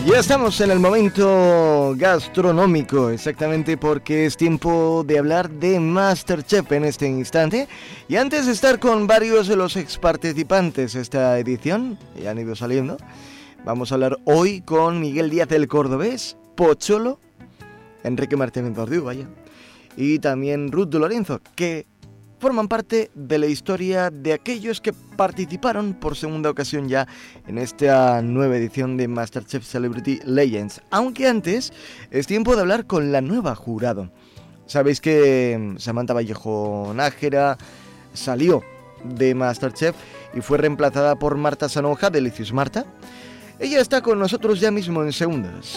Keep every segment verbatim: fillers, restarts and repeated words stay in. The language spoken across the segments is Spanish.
Ya estamos en el momento gastronómico, exactamente porque es tiempo de hablar de MasterChef en este instante. Y antes de estar con varios de los ex participantes de esta edición, ya han ido saliendo, vamos a hablar hoy con Miguel Díaz del Cordobés, Pocholo, Enrique Martínez Bordiú, vaya, y también Ruth Lorenzo, que forman parte de la historia de aquellos que participaron por segunda ocasión ya en esta nueva edición de MasterChef Celebrity Legends. Aunque antes es tiempo de hablar con la nueva jurado. Sabéis que Samantha Vallejo Nájera salió de MasterChef y fue reemplazada por Marta Sanonja, Delicious Marta. Ella está con nosotros ya mismo en segundos.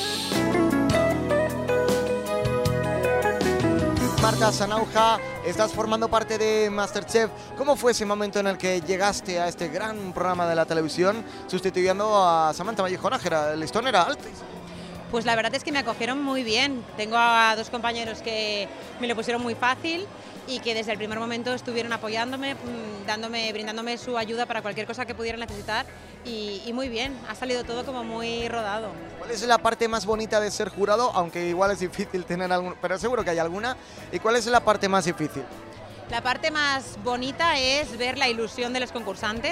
Marta Sanauja, estás formando parte de MasterChef. ¿Cómo fue ese momento en el que llegaste a este gran programa de la televisión sustituyendo a Samantha Vallejo Nájera? El listón era alto. Pues la verdad es que me acogieron muy bien. Tengo a dos compañeros que me lo pusieron muy fácil y que desde el primer momento estuvieron apoyándome, dándome, brindándome su ayuda para cualquier cosa que pudieran necesitar y, y muy bien, ha salido todo como muy rodado. ¿Cuál es la parte más bonita de ser jurado? Aunque igual es difícil tener algún, pero seguro que hay alguna. ¿Y cuál es la parte más difícil? La parte más bonita es ver la ilusión de los concursantes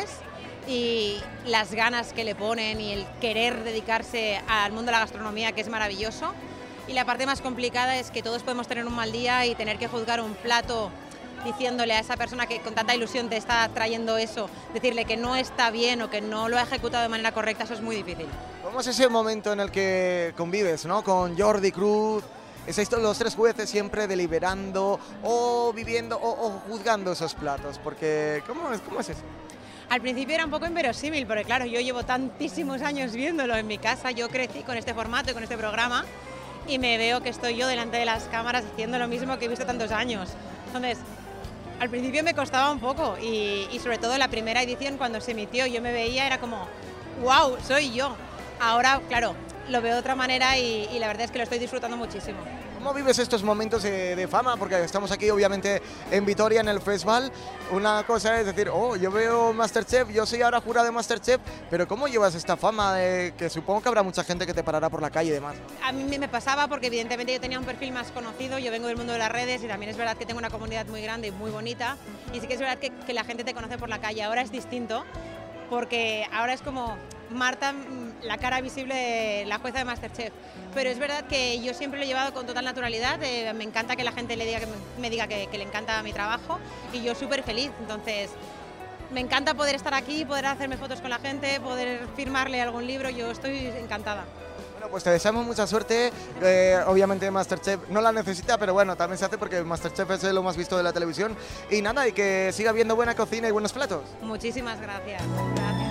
y las ganas que le ponen y el querer dedicarse al mundo de la gastronomía, que es maravilloso. Y la parte más complicada es que todos podemos tener un mal día y tener que juzgar un plato diciéndole a esa persona que con tanta ilusión te está trayendo eso, decirle que no está bien o que no lo ha ejecutado de manera correcta, eso es muy difícil. ¿Cómo es ese momento en el que convives, ¿no? Con Jordi Cruz? ¿Estáis los tres jueces siempre deliberando o viviendo o, o juzgando esos platos? Porque, ¿cómo es, cómo es eso? Al principio era un poco inverosímil, porque claro, yo llevo tantísimos años viéndolo en mi casa, yo crecí con este formato y con este programa y me veo que estoy yo delante de las cámaras haciendo lo mismo que he visto tantos años. Entonces, al principio me costaba un poco y, y sobre todo en la primera edición cuando se emitió yo me veía, era como, wow, soy yo. Ahora, claro, lo veo de otra manera y, y la verdad es que lo estoy disfrutando muchísimo. ¿Cómo vives estos momentos de, de fama? Porque estamos aquí obviamente en Vitoria, en el festival. Una cosa es decir, oh, yo veo MasterChef, yo soy ahora jurado de MasterChef, pero ¿cómo llevas esta fama de que supongo que habrá mucha gente que te parará por la calle y demás? A mí me pasaba porque evidentemente yo tenía un perfil más conocido, yo vengo del mundo de las redes y también es verdad que tengo una comunidad muy grande y muy bonita y sí que es verdad que, que la gente te conoce por la calle. Ahora es distinto porque ahora es como Marta, la cara visible de la jueza de MasterChef, pero es verdad que yo siempre lo he llevado con total naturalidad, eh, me encanta que la gente le diga que me, me diga que, que le encanta mi trabajo y yo súper feliz, entonces me encanta poder estar aquí, poder hacerme fotos con la gente, poder firmarle algún libro, yo estoy encantada. Bueno, pues te deseamos mucha suerte, eh, obviamente MasterChef no la necesita, pero bueno, también se hace porque MasterChef es lo más visto de la televisión y nada, y que siga habiendo buena cocina y buenos platos. Muchísimas gracias. Gracias.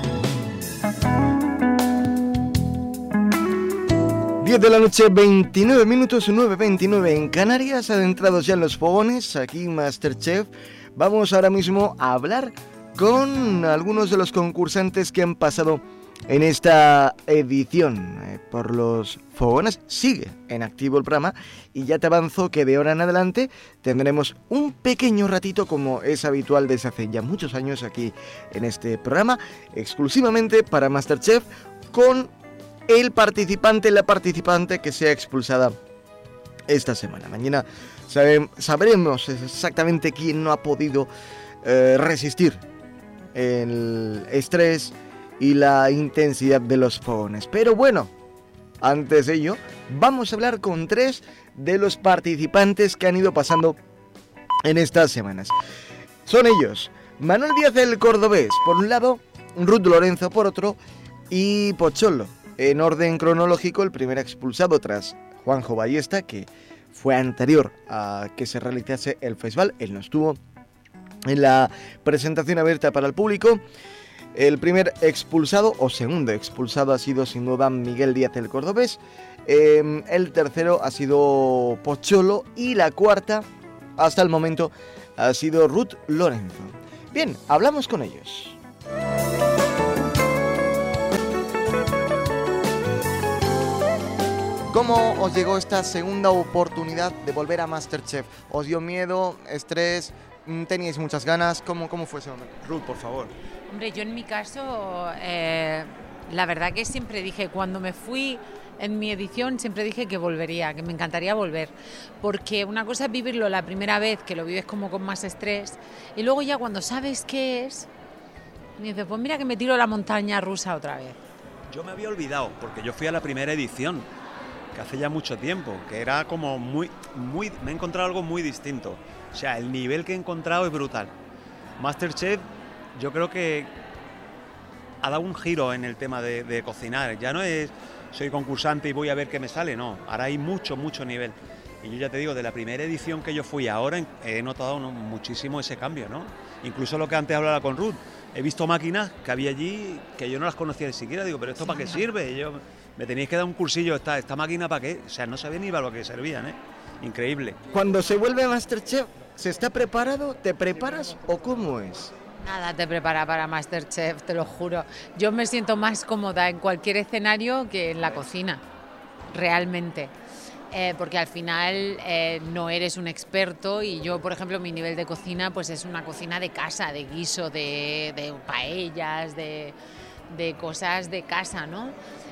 diez de la noche, veintinueve minutos, nueve veintinueve en Canarias, adentrados ya en los fogones, aquí MasterChef. Vamos ahora mismo a hablar con algunos de los concursantes que han pasado en esta edición eh, por los fogones. Sigue en activo el programa y ya te avanzo que de ahora en adelante tendremos un pequeño ratito, como es habitual desde hace ya muchos años aquí en este programa, exclusivamente para MasterChef, con el participante, la participante que sea expulsada esta semana. Mañana sabe, sabremos exactamente quién no ha podido eh, resistir el estrés y la intensidad de los fogones. Pero bueno, antes de ello, vamos a hablar con tres de los participantes que han ido pasando en estas semanas. Son ellos: Manuel Díaz del Cordobés, por un lado, Ruth Lorenzo por otro, y Pocholo. En orden cronológico, el primer expulsado tras Juanjo Ballesta, que fue anterior a que se realizase el festival. Él no estuvo en la presentación abierta para el público. El primer expulsado, o segundo expulsado, ha sido sin duda Miguel Díaz del Cordobés. Eh, el tercero ha sido Pocholo y la cuarta, hasta el momento, ha sido Ruth Lorenzo. Bien, hablamos con ellos. ¿Cómo os llegó esta segunda oportunidad de volver a MasterChef? ¿Os dio miedo, estrés, teníais muchas ganas? ¿Cómo, cómo fue ese momento? Ruth, por favor. Hombre, yo en mi caso, eh, la verdad que siempre dije, cuando me fui en mi edición, siempre dije que volvería, que me encantaría volver, porque una cosa es vivirlo la primera vez, que lo vives como con más estrés, y luego ya cuando sabes qué es, me dices, pues mira que me tiro a la montaña rusa otra vez. Yo me había olvidado, porque yo fui a la primera edición, que hace ya mucho tiempo, que era como muy, muy, me he encontrado algo muy distinto. O sea, el nivel que he encontrado es brutal. MasterChef, yo creo que ha dado un giro en el tema de, de cocinar. Ya no es, soy concursante y voy a ver qué me sale, no. Ahora hay mucho, mucho nivel. Y yo ya te digo, de la primera edición que yo fui ahora, he notado ¿no? muchísimo ese cambio, ¿no? Incluso lo que antes hablaba con Ruth. He visto máquinas que había allí que yo no las conocía ni siquiera. Digo, ¿pero esto para qué sirve? Y yo, me tenéis que dar un cursillo, ¿esta, esta máquina para qué? O sea, no sabía ni para lo que servían, ¿eh? Increíble. Cuando se vuelve MasterChef, ¿se está preparado? ¿Te preparas o cómo es? Nada te prepara para MasterChef, te lo juro. Yo me siento más cómoda en cualquier escenario que en la cocina, realmente. Eh, porque al final eh, no eres un experto y yo, por ejemplo, mi nivel de cocina pues es una cocina de casa, de guiso, de, de paellas, de, de cosas de casa, ¿no?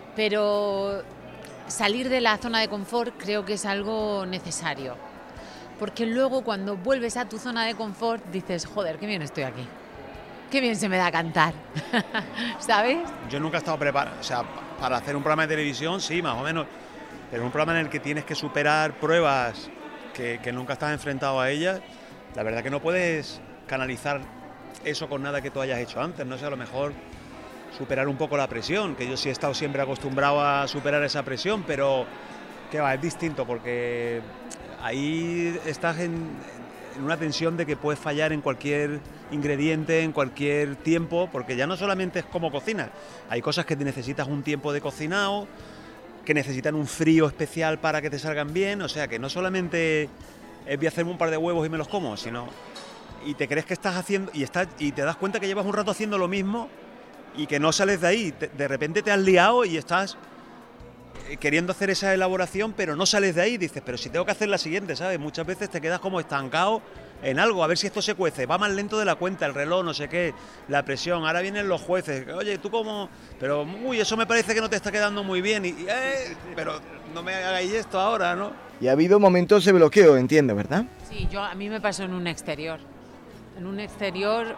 Pero salir de la zona de confort creo que es algo necesario, porque luego cuando vuelves a tu zona de confort dices, joder, qué bien estoy aquí, qué bien se me da cantar, ¿sabes? Yo nunca he estado preparado, o sea, para hacer un programa de televisión, sí, más o menos, pero un programa en el que tienes que superar pruebas que, que nunca estás enfrentado a ellas, la verdad que no puedes canalizar eso con nada que tú hayas hecho antes, no sé, a lo mejor superar un poco la presión, que yo sí he estado siempre acostumbrado a superar esa presión, pero que va, es distinto porque ahí estás en, en una tensión de que puedes fallar en cualquier ingrediente, en cualquier tiempo, porque ya no solamente es como cocinas, hay cosas que necesitas un tiempo de cocinado, que necesitan un frío especial para que te salgan bien, o sea que no solamente es voy a hacerme un par de huevos y me los como, sino y te crees que estás haciendo y estás y te das cuenta que llevas un rato haciendo lo mismo y que no sales de ahí, te, de repente te has liado y estás queriendo hacer esa elaboración, pero no sales de ahí, dices, pero si tengo que hacer la siguiente, ¿sabes? Muchas veces te quedas como estancado en algo, a ver si esto se cuece, va más lento de la cuenta, el reloj, no sé qué, la presión, ahora vienen los jueces, oye, tú cómo, pero uy, eso me parece que no te está quedando muy bien, y, y eh, pero no me hagáis esto ahora, ¿no? Y ha habido momentos de bloqueo, entiendo, ¿verdad? Sí, yo a mí me pasó en un exterior, en un exterior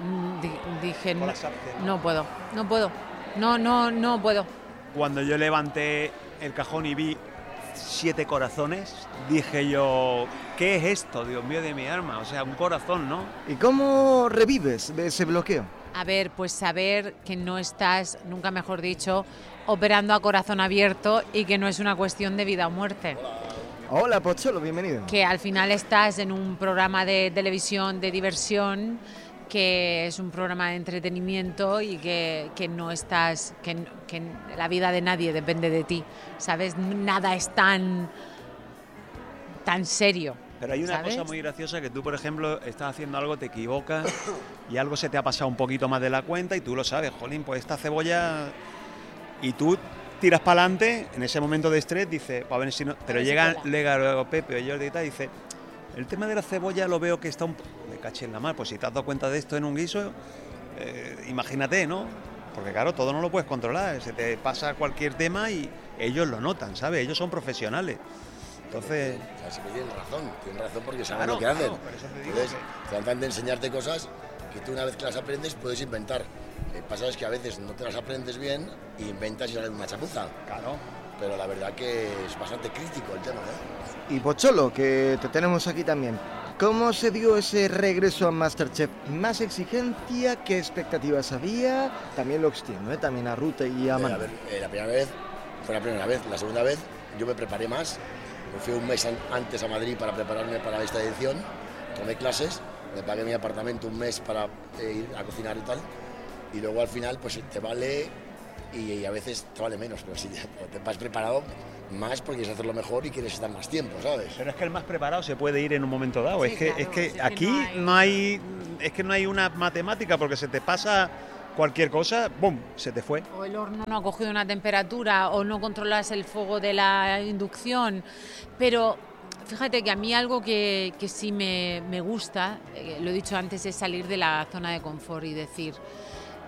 dije, no, no puedo, no puedo, no, no, no puedo. Cuando yo levanté el cajón y vi siete corazones, dije yo, ¿qué es esto, Dios mío de mi alma? O sea, un corazón, ¿no? ¿Y cómo revives de ese bloqueo? A ver, pues saber que no estás, nunca mejor dicho, operando a corazón abierto y que no es una cuestión de vida o muerte. Hola, Pozzolo, bienvenido. Que al final estás en un programa de televisión de diversión, que es un programa de entretenimiento y que, que no estás, que, que la vida de nadie depende de ti, ¿sabes? Nada es tan, tan serio. Pero hay una ¿sabes? cosa muy graciosa, que tú, por ejemplo, estás haciendo algo, te equivocas y algo se te ha pasado un poquito más de la cuenta y tú lo sabes, jolín, pues esta cebolla... Y tú tiras para adelante, en ese momento de estrés, dices, para ver si no... Pero llega, llega luego Pepe o Jordi y tal, y dice, el tema de la cebolla lo veo que está un... Me caché en la mar, pues si te has dado cuenta de esto en un guiso, eh, imagínate, ¿no? Porque claro, todo no lo puedes controlar, se te pasa cualquier tema y ellos lo notan, ¿sabes? Ellos son profesionales. Entonces... O sea, sí que tienen razón, tienen razón porque saben claro, lo que hacen. Claro, por eso te digo Entonces, que... tratan de enseñarte cosas que tú una vez que las aprendes puedes inventar. Lo que pasa es que a veces no te las aprendes bien y inventas y sale una chapuza. Claro. Pero la verdad que es bastante crítico el tema, ¿eh? Y Pozzolo, que te tenemos aquí también. ¿Cómo se dio ese regreso a MasterChef? ¿Más exigencia? ¿Qué expectativas había? También lo extiendo, ¿eh? También a Ruta y a Eh, Manu. a ver, eh, la primera vez fue la primera vez. La segunda vez yo me preparé más. Me fui un mes an- antes a Madrid para prepararme para esta edición. Tomé clases, me pagué mi apartamento un mes para eh, ir a cocinar y tal. Y luego al final pues te vale y, y a veces te vale menos, pero si te, te vas preparado más porque quieres hacerlo mejor y quieres estar más tiempo, ¿sabes? Pero es que el más preparado se puede ir en un momento dado. Sí, es que, claro, es que sí, es que aquí no hay- no hay, es que no hay una matemática, porque se te pasa cualquier cosa, ¡bum!, se te fue. O el horno no ha cogido una temperatura o no controlas el fuego de la inducción. Pero fíjate que a mí algo que, que sí me, me gusta, eh, lo he dicho antes, es salir de la zona de confort y decir,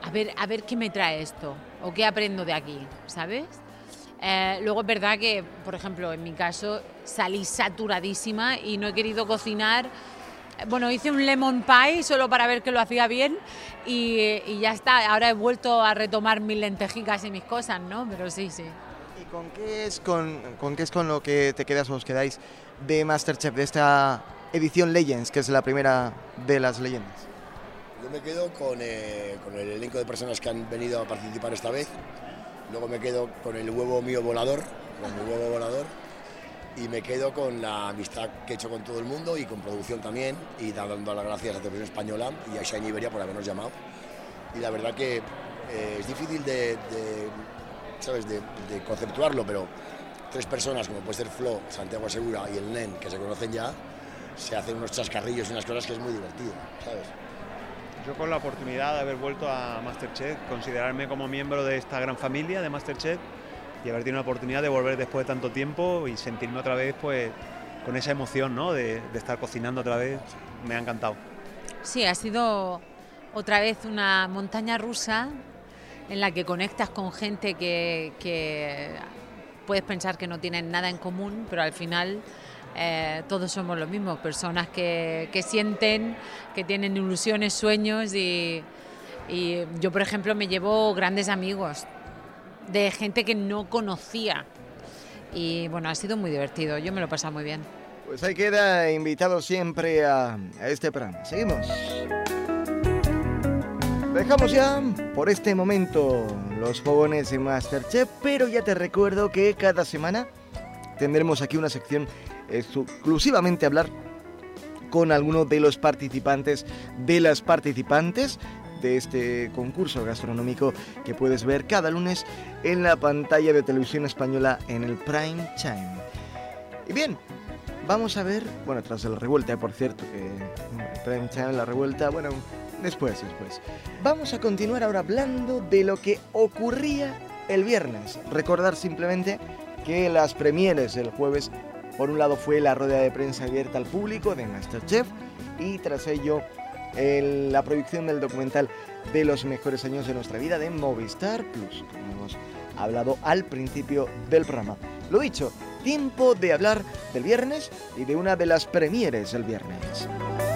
a ver, a ver qué me trae esto o qué aprendo de aquí, ¿sabes? Eh, luego es verdad que, por ejemplo, en mi caso salí saturadísima y no he querido cocinar. Bueno, hice un lemon pie solo para ver que lo hacía bien y, y ya está. Ahora he vuelto a retomar mis lentejicas y mis cosas, ¿no? Pero sí, sí. ¿Y con qué es con, con qué es con lo que te quedas o os quedáis de MasterChef, de esta edición Legends, que es la primera de las leyendas? Yo me quedo con, eh, con el elenco de personas que han venido a participar esta vez. Luego me quedo con el huevo mío volador, con mi huevo volador. Y me quedo con la amistad que he hecho con todo el mundo y con producción también, y dando las gracias a Televisión Española y a Shine Iberia por habernos llamado. Y la verdad que eh, es difícil de, de, ¿sabes? De, de conceptuarlo, pero tres personas como puede ser Flo, Santiago Segura y el Nen, que se conocen ya, se hacen unos chascarrillos y unas cosas que es muy divertido, ¿sabes? Yo con la oportunidad de haber vuelto a MasterChef, considerarme como miembro de esta gran familia de MasterChef, y haber tenido la oportunidad de volver después de tanto tiempo y sentirme otra vez pues con esa emoción, ¿no? de, de estar cocinando otra vez, me ha encantado. Sí, ha sido otra vez una montaña rusa en la que conectas con gente que, que puedes pensar que no tienen nada en común, pero al final eh, todos somos los mismos, personas que, que sienten, que tienen ilusiones, sueños y, y yo, por ejemplo, me llevo grandes amigos de gente que no conocía y bueno, ha sido muy divertido, yo me lo he pasado muy bien. Pues ahí queda invitado siempre a, a este programa. Seguimos. Dejamos ya por este momento los fogones en MasterChef, pero ya te recuerdo que cada semana tendremos aquí una sección exclusivamente a hablar con alguno de los participantes, de las participantes de este concurso gastronómico que puedes ver cada lunes en la pantalla de Televisión Española en el Prime Time. Y bien, vamos a ver, bueno, tras la revuelta, por cierto, que el Prime Time, la revuelta, bueno, después, después. Vamos a continuar ahora hablando de lo que ocurría el viernes. Recordar simplemente que las premieres del jueves, por un lado fue la rueda de prensa abierta al público de MasterChef y tras ello el, la proyección del documental de los mejores años de nuestra vida de Movistar Plus, como hemos hablado al principio del programa. Lo dicho, tiempo de hablar del viernes y de una de las premieres del viernes.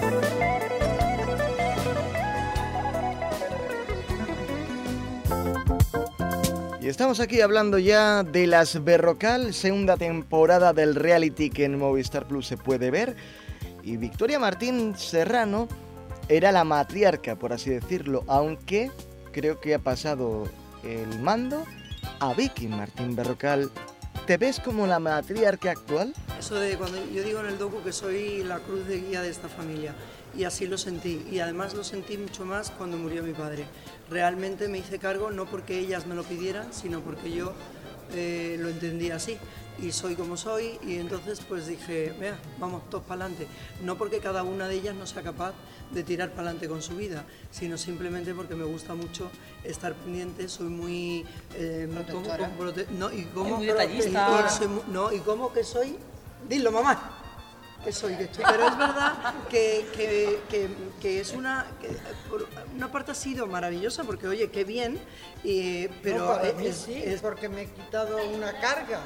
Y estamos aquí hablando ya de Las Berrocal, segunda temporada del reality que en Movistar Plus se puede ver. Y Victoria Martín Serrano era la matriarca, por así decirlo, aunque creo que ha pasado el mando a Vicky Martín Berrocal. ¿Te ves como la matriarca actual? Eso de cuando yo digo en el docu que soy la cruz de guía de esta familia, y así lo sentí, y además lo sentí mucho más cuando murió mi padre. Realmente me hice cargo no porque ellas me lo pidieran, sino porque yo eh, lo entendí así, y soy como soy, y entonces pues dije, vea, vamos todos para adelante. No porque cada una de ellas no sea capaz de tirar para adelante con su vida, sino simplemente porque me gusta mucho estar pendiente, soy muy... Eh, como, como prote no, y como, muy detallista. Y, y soy, no, y como que soy... Dilo, mamá. Que soy de esto. Pero es verdad que, que, que, que es una... Que por una parte ha sido maravillosa, porque oye, qué bien, y, pero... No, para mí es, sí, es porque me he quitado una carga.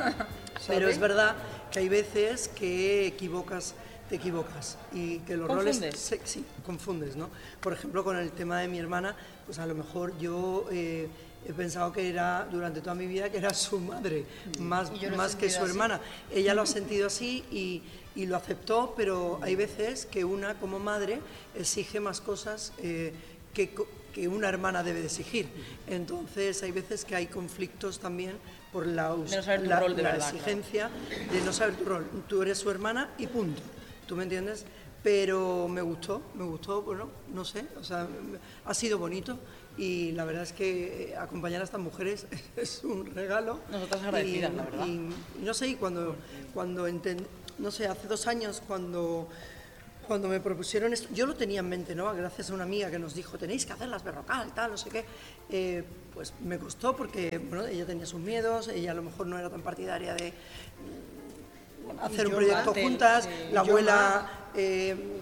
Pero es verdad que hay veces que equivocas, te equivocas y que los ¿Confundes? roles se, sí, confundes, ¿no? Por ejemplo, con el tema de mi hermana, pues a lo mejor yo eh, he pensado que era, durante toda mi vida, que era su madre, más, más que su hermana. Ella lo ha sentido así y, y lo aceptó, pero hay veces que una como madre exige más cosas eh, que, que una hermana debe de exigir. Entonces hay veces que hay conflictos también por la, de no saber tu la, rol de la verdad, exigencia de no saber tu rol. Tú eres su hermana y punto. ¿Tú me entiendes? Pero me gustó, me gustó, bueno, no sé, o sea, ha sido bonito y la verdad es que acompañar a estas mujeres es un regalo. Nosotras agradecidas, y, la verdad. Y, y no sé, y cuando, cuando entend, no sé, hace dos años cuando... Cuando me propusieron esto, yo lo tenía en mente, ¿no? Gracias a una amiga que nos dijo, tenéis que hacer Las Berrocal, tal, no sé qué. Eh, pues me costó porque, bueno, ella tenía sus miedos, ella a lo mejor no era tan partidaria de hacer un proyecto juntas, la abuela eh,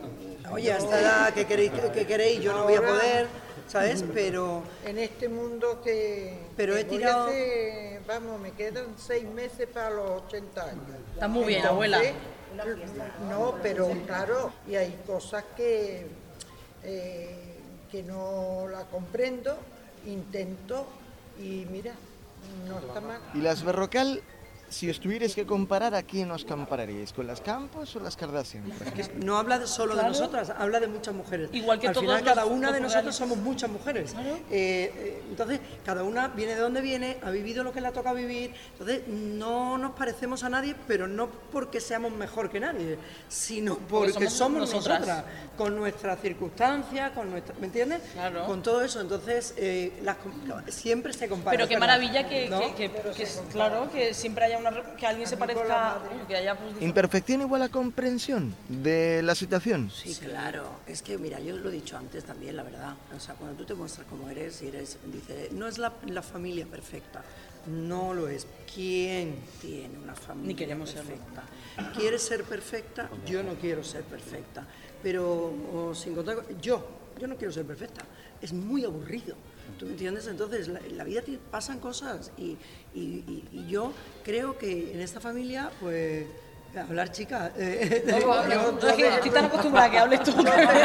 Oye, a esta edad, ¿qué queréis? ¿Qué queréis? Yo no voy a poder, ¿sabes? Pero... En este mundo que... Pero que he voy a tirado- hacer, vamos, me quedan seis meses para los ochenta años. Está muy bien, Entonces, abuela. No, pero claro, y hay cosas que, eh, que no la comprendo, intento y mira, no está mal. Y las Berrocal, si os tuvierais que comparar, ¿a quién os compararíais? ¿Con las Campos o las Kardashian? por ejemplo? No habla de- solo Claro. de nosotras, habla de muchas mujeres. Igual que Al todos final, los- cada una los de nosotros realities. somos muchas mujeres. Claro. Eh, eh, entonces, cada una viene de donde viene, ha vivido lo que le ha tocado vivir. Entonces, no nos parecemos a nadie, pero no porque seamos mejor que nadie, sino porque, somos somos, nosotras. nosotras, con nuestras circunstancias, con nuestra, ¿me entiendes? Claro. Con todo eso. Entonces, eh, las com- siempre se compara. Pero es qué verdad, maravilla que, ¿no? que, que- que es- claro, que siempre haya una, re- que alguien se parezca, que haya pues, ¿Imperfección igual a comprensión de la situación? Sí, claro. Es que, mira, yo lo he dicho antes también, la verdad. O sea, cuando tú te muestras como eres y eres, dice, No es la, la familia perfecta, no lo es. ¿Quién tiene una familia Ni queremos serlo. perfecta? ¿Quieres ser perfecta? Yo no quiero ser perfecta. Pero, o sin contar, con- yo, yo no quiero ser perfecta. Es muy aburrido. ¿Tú me entiendes? Entonces, la- en la vida ti- pasan cosas y, y- y- y yo creo que en esta familia, pues, hablar chica. eh, No, yo- no, es que estoy tan acostumbrada a que hables tú.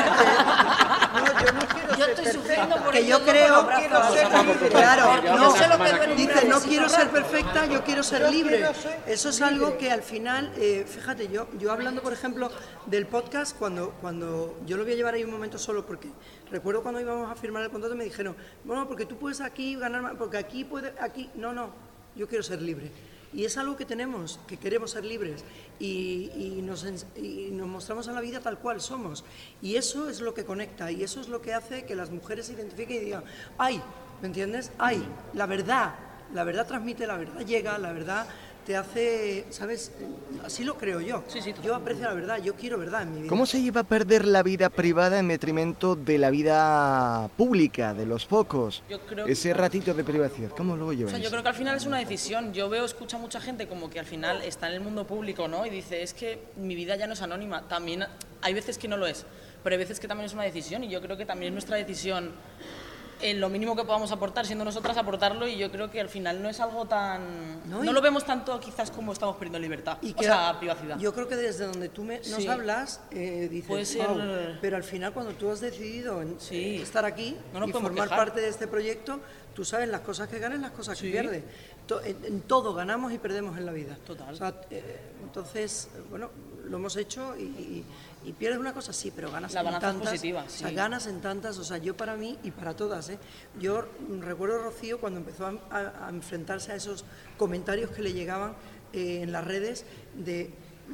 No, yo no quiero yo ser estoy perfecta. sufriendo por que ello, yo no creo, por los brazos. claro, Yo no, sé lo que duele un dice, brazo, no sí, quiero todo ser el rato. perfecta, yo quiero ser Yo libre. quiero ser Eso es libre. algo que al final, eh, fíjate, yo, yo hablando, por ejemplo, del podcast, cuando, cuando yo lo voy a llevar ahí un momento solo, porque recuerdo cuando íbamos a firmar el contrato me dijeron, bueno, porque tú puedes aquí ganar más, porque aquí puedes, aquí, no, no, yo quiero ser libre. Y es algo que tenemos, que queremos ser libres y, y nos, ens- y nos mostramos a la vida tal cual somos. Y eso es lo que conecta y eso es lo que hace que las mujeres se identifiquen y digan, ¡ay! ¿Me entiendes? ¡Ay! La verdad, la verdad transmite, la verdad llega, la verdad te hace, ¿sabes? Así lo creo yo. Sí, sí, yo aprecio la verdad, yo quiero verdad en mi vida. ¿Cómo se lleva a perder la vida privada en detrimento de la vida pública, de los focos? Yo creo- Ese ratito de privacidad, ¿cómo lo O lleváis? sea, yo creo que al final es una decisión. Yo veo, escucho a mucha gente como que al final está en el mundo público, ¿no? Y dice, es que mi vida ya no es anónima. También hay veces que no lo es, pero hay veces que también es una decisión y yo creo que también es nuestra decisión en lo mínimo que podamos aportar, siendo nosotras aportarlo, y yo creo que al final no es algo tan... No, No, y- lo vemos tanto quizás como estamos perdiendo libertad, Y o que- sea, privacidad. Yo creo que desde donde tú me, nos Sí. hablas, eh, dices, Puede ser- "Guau", pero al final cuando tú has decidido en- Sí. eh, estar aquí No nos y podemos formar quejar. parte de este proyecto, tú sabes las cosas que ganas, las cosas Sí. que pierdes. To- en, en todo ganamos y perdemos en la vida. Total. O sea, eh, entonces, eh, bueno, lo hemos hecho y, y- y pierdes una cosa, sí, pero ganas La en balanza es tantas. positiva, O sea, sí. ganas en tantas, o sea, yo para mí y para todas, ¿eh? Yo mm, recuerdo a Rocío cuando empezó a, a- a enfrentarse a esos comentarios que le llegaban eh, en las redes de...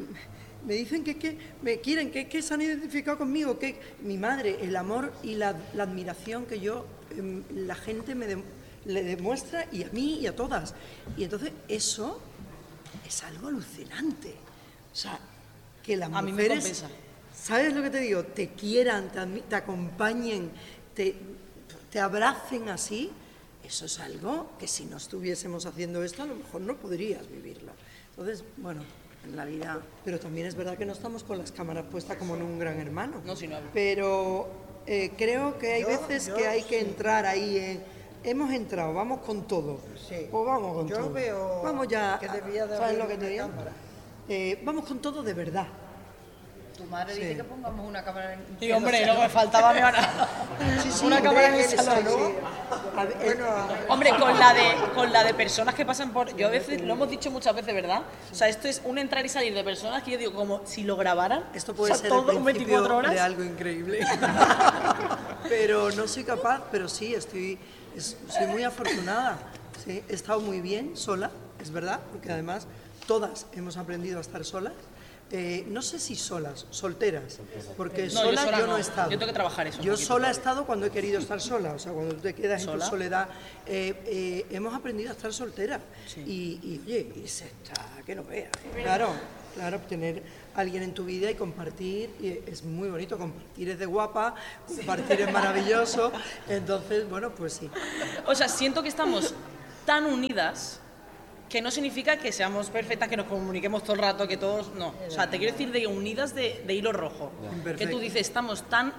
Me dicen que, que me quieren, que, que se han identificado conmigo, que mi madre, el amor y la, la admiración que yo, em, la gente me de- le demuestra, y a mí y a todas. Y entonces eso es algo alucinante. O sea, que las A mí me mujeres, compensa. ¿sabes lo que te digo? Te quieran, te, admi- te acompañen, te, te abracen así. Eso es algo que si no estuviésemos haciendo esto, a lo mejor no podrías vivirlo. Entonces, bueno, en la vida... Pero también es verdad que no estamos con las cámaras puestas como en un gran hermano. No, si no- Pero eh, creo que hay Yo- veces yo que hay que sí. entrar ahí en... Hemos entrado, vamos con todo. Sí. Pues vamos con Yo todo. veo vamos ya, que debía de ¿sabes haber lo que te una digo? cámara. Eh, vamos con todo de verdad. Tu madre Sí. dice que pongamos una cámara en Y hombre, lo que me faltaba me van a... Sí, sí, Una cámara en el sí, salón. sí. A ver, eh, Hombre, con la de con la de personas que pasan por... Yo a veces, lo hemos dicho muchas veces, ¿verdad? O sea, esto es un entrar y salir de personas que yo digo, como si lo grabaran, Esto puede o sea, ser todo el en principio veinticuatro horas. de algo increíble. Pero no soy capaz, pero sí, estoy, es- soy muy afortunada. Sí, he estado muy bien sola, es verdad, porque además todas hemos aprendido a estar solas. Eh, no sé si solas, solteras, porque No, yo sola yo, sola no no. he estado. Yo tengo que trabajar eso un Yo poquito. sola he estado cuando he querido estar sola, o sea, cuando tú te quedas en ¿Sola? tu soledad. Eh, eh, hemos aprendido a estar soltera. Y, y, oye, y se está, que no veas. ¿eh? Claro, claro, tener a alguien en tu vida y compartir, y es muy bonito, compartir es de guapa, compartir es maravilloso. Entonces, bueno, pues sí. O sea, siento que estamos tan unidas Que no significa que seamos perfectas, que nos comuniquemos todo el rato, que todos... No, o sea, te quiero decir de unidas de, de hilo rojo. Ya. Que tú dices, estamos tan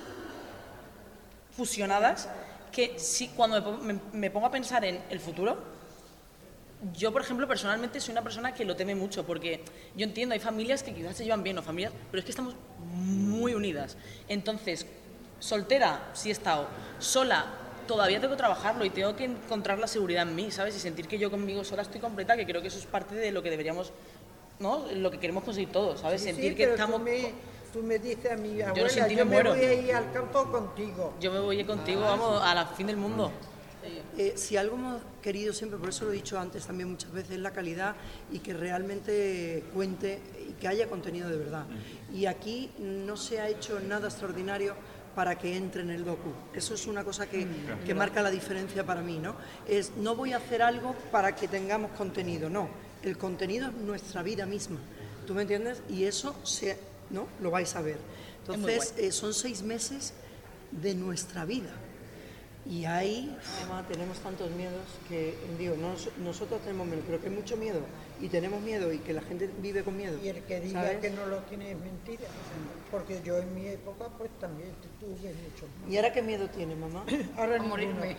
fusionadas que si cuando me, me, me pongo a pensar en el futuro, yo, por ejemplo, personalmente soy una persona que lo teme mucho, porque yo entiendo, hay familias que quizás se llevan bien, o familias, pero es que estamos muy unidas. Entonces, soltera, sí he estado, sola, todavía tengo que trabajarlo y tengo que encontrar la seguridad en mí, ¿sabes? Y sentir que yo conmigo sola estoy completa, que creo que eso es parte de lo que deberíamos, ¿no? Lo que queremos conseguir todos, ¿sabes? Sí, sentir sí, que pero estamos... Tú me, tú me dices a mi abuela, yo, no sentí, yo me, me muero. voy a ir al campo contigo. Yo me voy contigo, ah, vamos, a la fin del mundo. Eh, si algo hemos querido siempre, por eso lo he dicho antes también muchas veces, es la calidad y que realmente cuente y que haya contenido de verdad. Y aquí no se ha hecho nada extraordinario para que entre en el docu. Eso es una cosa que, que marca la diferencia para mí, ¿no? Es, no voy a hacer algo para que tengamos contenido, no. El contenido es nuestra vida misma, ¿tú me entiendes? Y eso se, ¿no? Lo vais a ver. Entonces, eh, son seis meses de nuestra vida. Y ahí, mamá, tenemos tantos miedos que, digo, no, nosotros tenemos miedo, pero que hay mucho miedo, y tenemos miedo, y que la gente vive con miedo. Y el que diga, ¿sabes?, que no lo tiene es mentira, porque yo en mi época, pues también tuve mucho miedo. ¿Y ahora qué miedo tiene, mamá? Ahora a morirme.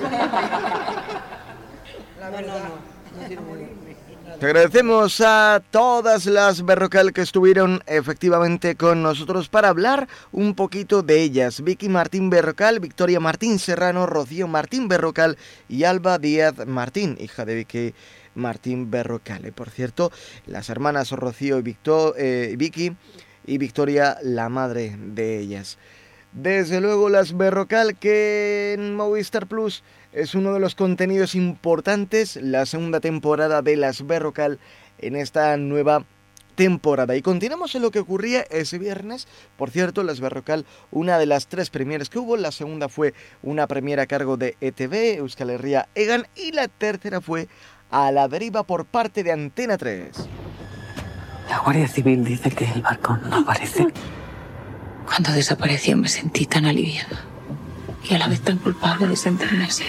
La verdad, no, no, no, no morirme. Te agradecemos a todas las Berrocal que estuvieron efectivamente con nosotros para hablar un poquito de ellas. Vicky Martín Berrocal, Victoria Martín Serrano, Rocío Martín Berrocal y Alba Díaz Martín, hija de Vicky Martín Berrocal. Por cierto, las hermanas Rocío y Victor, eh, Vicky y Victoria, la madre de ellas. Desde luego las Berrocal, que en Movistar Plus es uno de los contenidos importantes, la segunda temporada de las Berrocal en esta nueva temporada. Y continuamos en lo que ocurría ese viernes. Por cierto, las Berrocal, una de las tres premieres que hubo, la segunda fue una premiera a cargo de E T V, Euskal Herria Egan, y la tercera fue A la Deriva por parte de Antena tres. La Guardia Civil dice que el barco no aparece. Cuando desapareció me sentí tan aliviada y a la vez tan culpable de sentirme así.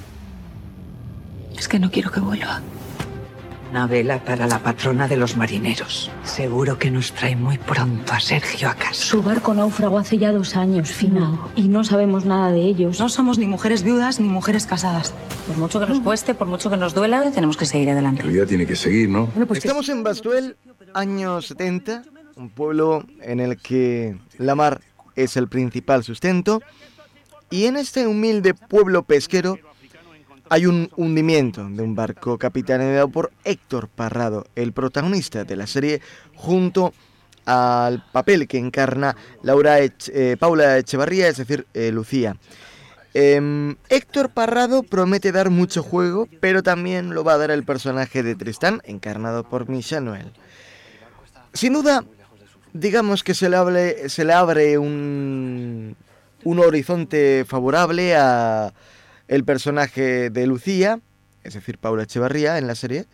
Es que no quiero que vuelva. Una vela para la patrona de los marineros. Seguro que nos trae muy pronto a Sergio a casa. Su barco naufragó hace ya dos años, Fina, no. y no sabemos nada de ellos. No somos ni mujeres viudas ni mujeres casadas. Por mucho que nos cueste, por mucho que nos duela, tenemos que seguir adelante. La vida tiene que seguir, ¿no? Bueno, pues estamos en Bastuel, años setenta, un pueblo en el que la mar es el principal sustento, y en este humilde pueblo pesquero hay un hundimiento de un barco capitaneado por Héctor Parrado, el protagonista de la serie, junto al papel que encarna Laura Ech, eh, Paula Echevarría, es decir, eh, Lucía. Eh, Héctor Parrado promete dar mucho juego, pero también lo va a dar el personaje de Tristán, encarnado por Michel Noel. Sin duda, digamos que se le abre, se le abre un, un horizonte favorable a el personaje de Lucía, es decir, Paula Echevarría en la serie,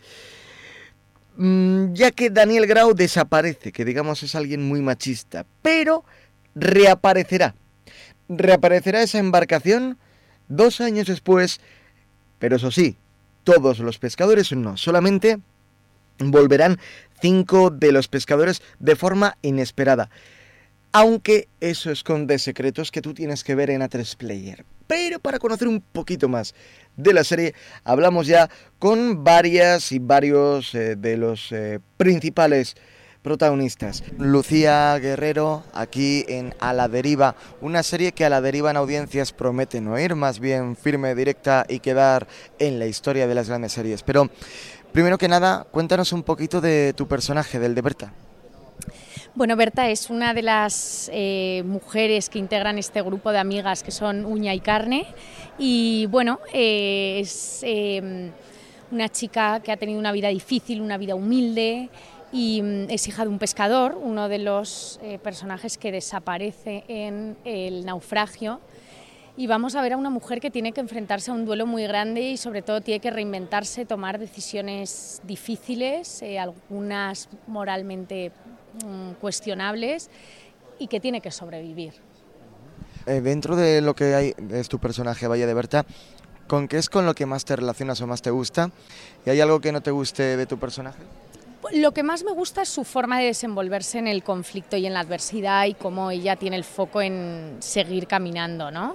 ya que Daniel Grau desaparece, que digamos es alguien muy machista, pero reaparecerá. Reaparecerá esa embarcación dos años después, pero eso sí, todos los pescadores no, solamente volverán cinco de los pescadores de forma inesperada. Aunque eso esconde secretos que tú tienes que ver en A tres Player. Pero para conocer un poquito más de la serie, hablamos ya con varias y varios eh, de los eh, principales protagonistas. Lucía Guerrero, aquí en A la Deriva, una serie que a la deriva en audiencias promete no ir, más bien firme, directa y quedar en la historia de las grandes series. Pero, primero que nada, cuéntanos un poquito de tu personaje, del de Berta. Bueno, Berta es una de las eh, mujeres que integran este grupo de amigas que son uña y carne, y bueno, eh, es eh, una chica que ha tenido una vida difícil, una vida humilde, y mm, es hija de un pescador, uno de los eh, personajes que desaparece en el naufragio. Y vamos a ver a una mujer que tiene que enfrentarse a un duelo muy grande y sobre todo tiene que reinventarse, tomar decisiones difíciles, eh, algunas moralmente mm, cuestionables, y que tiene que sobrevivir. Eh, dentro de lo que hay es tu personaje, Valle de Berta, ¿con qué es con lo que más te relacionas o más te gusta? ¿Y hay algo que no te guste de tu personaje? Lo que más me gusta es su forma de desenvolverse en el conflicto y en la adversidad y cómo ella tiene el foco en seguir caminando, ¿no?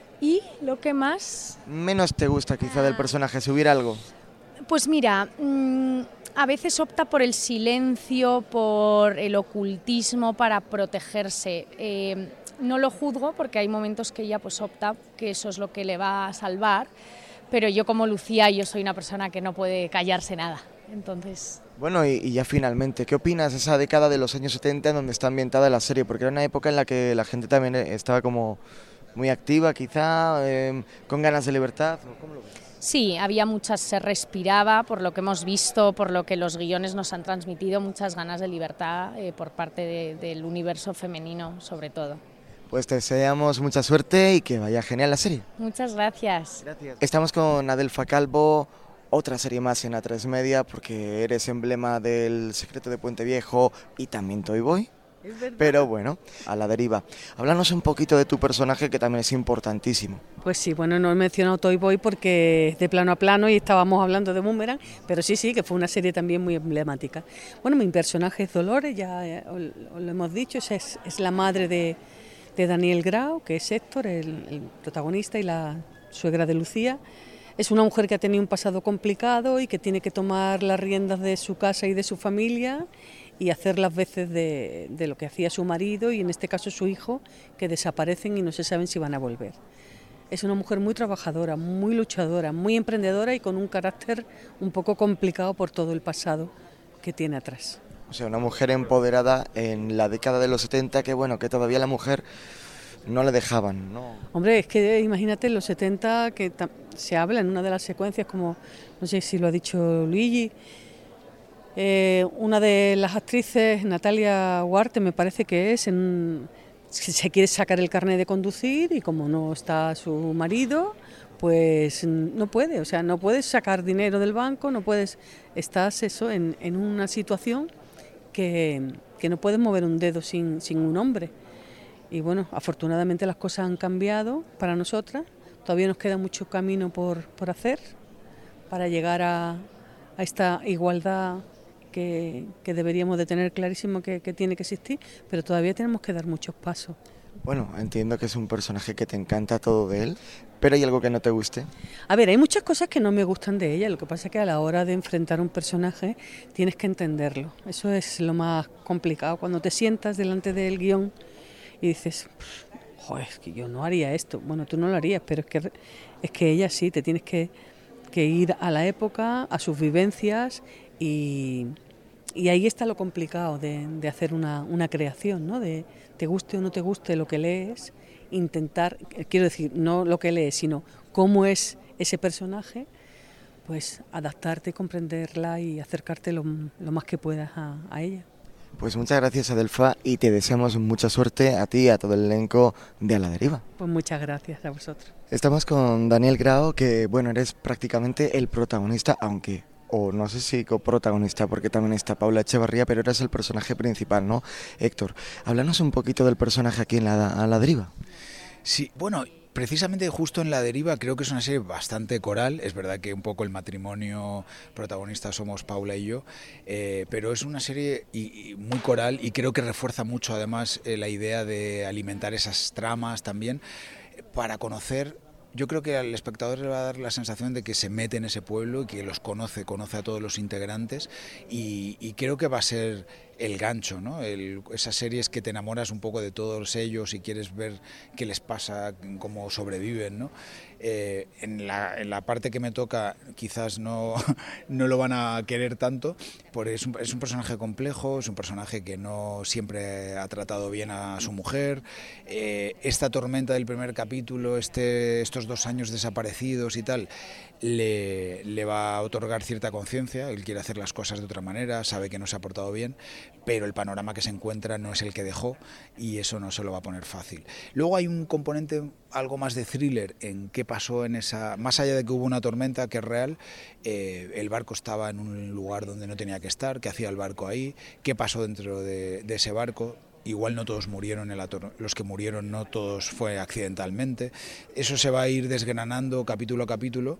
Y lo que más... ¿Menos te gusta quizá del personaje, si hubiera algo? Pues mira, mmm, a veces opta por el silencio, por el ocultismo para protegerse. Eh, no lo juzgo porque hay momentos que ella pues opta que eso es lo que le va a salvar, pero yo como Lucía, yo soy una persona que no puede callarse nada, entonces... Bueno, y, y ya finalmente, ¿qué opinas de esa década de los años setenta en donde está ambientada la serie? Porque era una época en la que la gente también estaba como muy activa, quizá, eh, con ganas de libertad. ¿Cómo lo ves? Sí, había muchas, se respiraba, por lo que hemos visto, por lo que los guiones nos han transmitido, muchas ganas de libertad eh, por parte de, del universo femenino, sobre todo. Pues te deseamos mucha suerte y que vaya genial la serie. Muchas gracias. Gracias. Estamos con Adelfa Calvo, otra serie más en A tres Media, porque eres emblema del Secreto de Puente Viejo y también Toy Boy. Es verdad. Pero bueno, a la deriva. Háblanos un poquito de tu personaje, que también es importantísimo. Pues sí, bueno, no he mencionado Toy Boy porque es de plano a plano y estábamos hablando de Boomerang, pero sí, sí, que fue una serie también muy emblemática. Bueno, mi personaje es Dolores, ya eh, os lo hemos dicho, es, es la madre de, de Daniel Grau, que es Héctor, el, el protagonista, y la suegra de Lucía. Es una mujer que ha tenido un pasado complicado y que tiene que tomar las riendas de su casa y de su familia y hacer las veces de, de lo que hacía su marido y en este caso su hijo, que desaparecen y no se saben si van a volver. Es una mujer muy trabajadora, muy luchadora, muy emprendedora y con un carácter un poco complicado por todo el pasado que tiene atrás. O sea, una mujer empoderada en la década de los setenta, que bueno, que todavía la mujer no le dejaban, ¿no? Hombre, es que imagínate en los setenta que se habla en una de las secuencias, como no sé si lo ha dicho Luigi, eh, una de las actrices, Natalia Huarte me parece que es, en, se quiere sacar el carnet de conducir y como no está su marido, pues no puede, o sea, no puedes sacar dinero del banco, no puedes, estás eso en, en una situación que, que no puedes mover un dedo sin, sin un hombre. Y bueno, afortunadamente las cosas han cambiado para nosotras, todavía nos queda mucho camino por, por hacer para llegar a, a esta igualdad que, que deberíamos de tener clarísimo que, que tiene que existir, pero todavía tenemos que dar muchos pasos. Bueno, entiendo que es un personaje que te encanta todo de él, pero ¿hay algo que no te guste? A ver, hay muchas cosas que no me gustan de ella, lo que pasa es que a la hora de enfrentar un personaje tienes que entenderlo, eso es lo más complicado, cuando te sientas delante del guión y dices, joder, es que yo no haría esto. Bueno, tú no lo harías, pero es que, es que ella sí, te tienes que, que ir a la época, a sus vivencias y, y ahí está lo complicado de, de hacer una, una creación, ¿no? De te guste o no te guste lo que lees, intentar, quiero decir, no lo que lees, sino cómo es ese personaje, pues adaptarte, comprenderla y acercarte lo, lo más que puedas a, a ella. Pues muchas gracias, Adelfa, y te deseamos mucha suerte a ti y a todo el elenco de A la Deriva. Pues muchas gracias a vosotros. Estamos con Daniel Grau, que bueno, eres prácticamente el protagonista, aunque, o no sé si coprotagonista, porque también está Paula Echevarría, pero eres el personaje principal, ¿no? Héctor, háblanos un poquito del personaje aquí en la, A la Deriva. Sí, bueno, precisamente justo en La Deriva creo que es una serie bastante coral, es verdad que un poco el matrimonio protagonista somos Paula y yo, eh, pero es una serie y, y muy coral y creo que refuerza mucho además eh, la idea de alimentar esas tramas también para conocer. Yo creo que al espectador le va a dar la sensación de que se mete en ese pueblo y que los conoce, conoce a todos los integrantes y, y creo que va a ser el gancho, ¿no? El, esas series que te enamoras un poco de todos ellos y quieres ver qué les pasa, cómo sobreviven, ¿no? Eh, en, la, en la parte que me toca quizás no, no lo van a querer tanto, porque es un, es un personaje complejo, es un personaje que no siempre ha tratado bien a su mujer, eh, esta tormenta del primer capítulo, este, estos dos años desaparecidos y tal, le, le va a otorgar cierta conciencia, él quiere hacer las cosas de otra manera, sabe que no se ha portado bien, pero el panorama que se encuentra no es el que dejó y eso no se lo va a poner fácil. Luego hay un componente algo más de thriller en qué pasó en esa, más allá de que hubo una tormenta que es real, eh, el barco estaba en un lugar donde no tenía que estar, qué hacía el barco ahí, qué pasó dentro de, de ese barco. igual no todos murieron, en la los que murieron no todos fue accidentalmente. Eso se va a ir desgranando capítulo a capítulo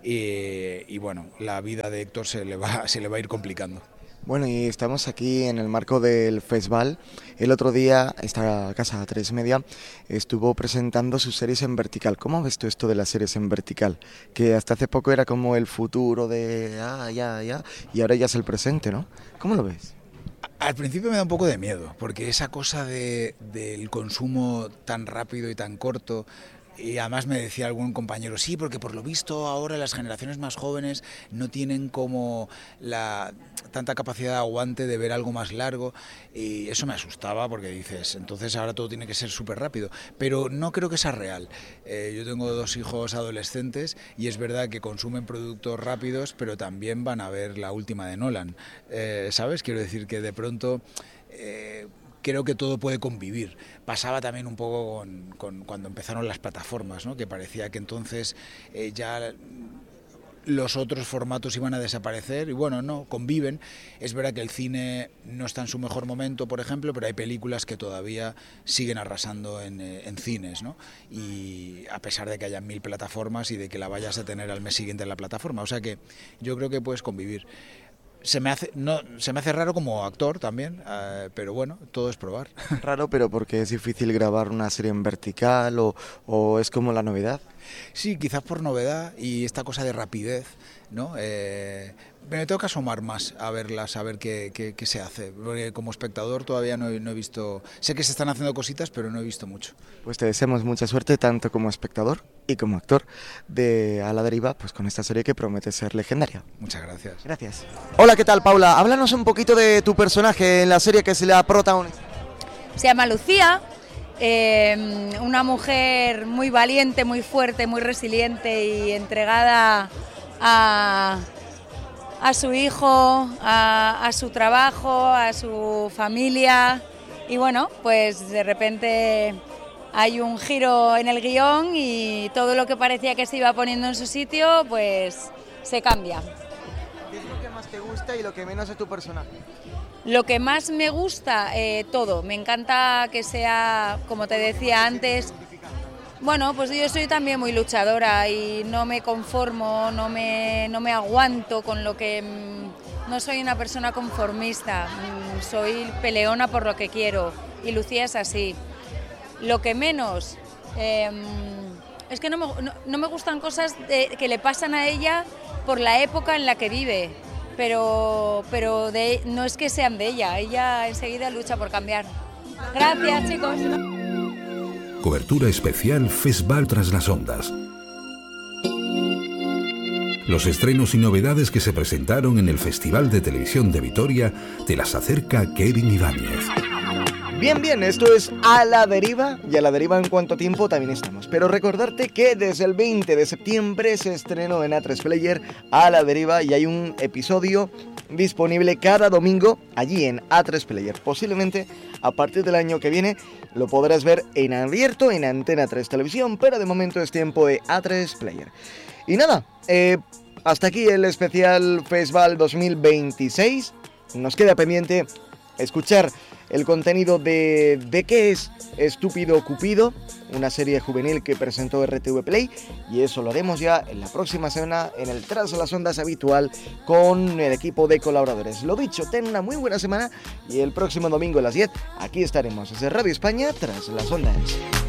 y, y bueno, la vida de Héctor se le va, se le va a ir complicando. Bueno, y estamos aquí en el marco del festival. El otro día, esta casa A tres Media estuvo presentando sus series en vertical. ¿Cómo ves tú esto de las series en vertical? Que hasta hace poco era como el futuro de ah, ya, ya, y ahora ya es el presente, ¿no? ¿Cómo lo ves? Al principio me da un poco de miedo, porque esa cosa de, del consumo tan rápido y tan corto. Y además me decía algún compañero, sí, porque por lo visto ahora las generaciones más jóvenes no tienen como la tanta capacidad de aguante de ver algo más largo, y eso me asustaba porque dices, entonces ahora todo tiene que ser súper rápido, pero no creo que sea real. Eh, yo tengo dos hijos adolescentes y es verdad que consumen productos rápidos, pero también van a ver la última de Nolan, eh, ¿sabes? Quiero decir que de pronto... Eh, creo que todo puede convivir. Pasaba también un poco con, con cuando empezaron las plataformas, ¿no? Que parecía que entonces eh, ya los otros formatos iban a desaparecer y bueno, no, conviven. Es verdad que el cine no está en su mejor momento, por ejemplo, pero hay películas que todavía siguen arrasando en, en cines, ¿no? Y a pesar de que haya mil plataformas y de que la vayas a tener al mes siguiente en la plataforma. O sea que yo creo que puedes convivir. Se me hace no se me hace raro como actor también, eh, pero bueno, todo es probar. Raro, pero porque es difícil grabar una serie en vertical o, o es como la novedad. Sí, quizás por novedad y esta cosa de rapidez, ¿no? Eh, me tengo que asomar más a verlas, a ver qué, qué, qué se hace, porque como espectador todavía no he, no he visto, sé que se están haciendo cositas, pero no he visto mucho. Pues te deseamos mucha suerte tanto como espectador y como actor de A la Deriva, pues con esta serie que promete ser legendaria. Muchas gracias. Gracias. Hola, ¿qué tal, Paula? Háblanos un poquito de tu personaje en la serie que se le ha protagonizado. Se llama Lucía, eh, una mujer muy valiente, muy fuerte, muy resiliente y entregada a... a su hijo, a, a su trabajo, a su familia y bueno, pues de repente hay un giro en el guión y todo lo que parecía que se iba poniendo en su sitio pues se cambia. ¿Qué es lo que más te gusta y lo que menos de tu personaje? Lo que más me gusta, eh, todo, me encanta que sea, como te decía antes, bueno, pues yo soy también muy luchadora y no me conformo, no me, no me aguanto con lo que... No soy una persona conformista, soy peleona por lo que quiero y Lucía es así. Lo que menos, eh, es que no me, no, no me gustan cosas de, que le pasan a ella por la época en la que vive, pero, pero de, no es que sean de ella, ella enseguida lucha por cambiar. Gracias, chicos. Cobertura especial Festival Tras las Ondas. Los estrenos y novedades que se presentaron en el Festival de Televisión de Vitoria te las acerca Kevin Ibáñez. Bien, bien, esto es A la Deriva, y a la deriva en cuánto tiempo también estamos. Pero recordarte que desde el veinte de septiembre se estrenó en A tres Player A la Deriva y hay un episodio disponible cada domingo allí en A tres Player. Posiblemente a partir del año que viene lo podrás ver en abierto en Antena tres Televisión, pero de momento es tiempo de A tres Player. Y nada, eh, hasta aquí el especial Festival dos mil veintiséis. Nos queda pendiente escuchar el contenido de ¿De qué es Estúpido Cupido?, una serie juvenil que presentó R T V Play, y eso lo haremos ya en la próxima semana en el Tras las Ondas habitual con el equipo de colaboradores. Lo dicho, ten una muy buena semana y el próximo domingo a las diez aquí estaremos desde Radio España Tras las Ondas.